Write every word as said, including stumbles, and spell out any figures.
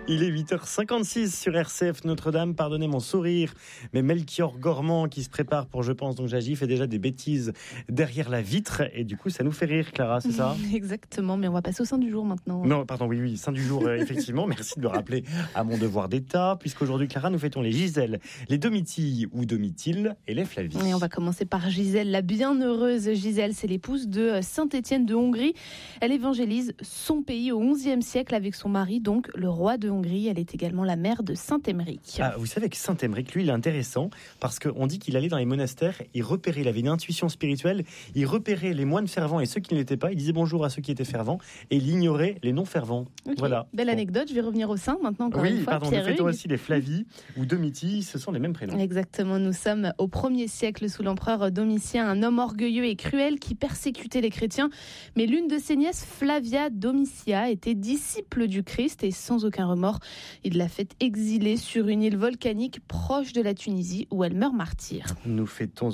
Il est huit heures cinquante-six sur R C F Notre-Dame. Pardonnez mon sourire, mais Melchior Gormand qui se prépare pour Je pense donc j'agis fait déjà des bêtises derrière la vitre et du coup ça nous fait rire, Clara, c'est ça? Exactement, mais on va passer au sein du jour maintenant. Non, pardon, oui, oui, sein du jour, euh, effectivement. Merci de me rappeler à mon devoir d'État, puisqu'aujourd'hui, Clara, nous fêtons les Gisèle, les Domitilles ou Domitille et les Flavie. Et on va commencer par Gisèle, la bienheureuse Gisèle, c'est l'épouse de Saint-Étienne de Hongrie. Elle évangélise son pays au onzième siècle avec son mari, donc le roi de Hongrie. Elle est également la mère de Saint-Émeric. Ah, vous savez que Saint-Émeric, lui, il est intéressant parce qu'on dit qu'il allait dans les monastères, il repérait, il avait une intuition spirituelle, il repérait les moines fervents et ceux qui ne l'étaient pas, il disait bonjour à ceux qui étaient fervents et il ignorait les non fervents. Okay. Voilà. Belle anecdote, je vais revenir au sein maintenant encore oui, une fois. Oui, pardon, nous fêtons aussi les Flavies ou Domitilles, ce sont les mêmes prénoms. Exactement, nous sommes au premier siècle sous l'empereur Domitien, un homme orgueilleux et cruel qui persécutait les chrétiens. Mais l'une de ses nièces, Flavia Domitia, était disciple du Christ et sans aucun remords, il l'a fait exiler sur une île volcanique proche de la Tunisie où elle meurt martyre. Nous fêtons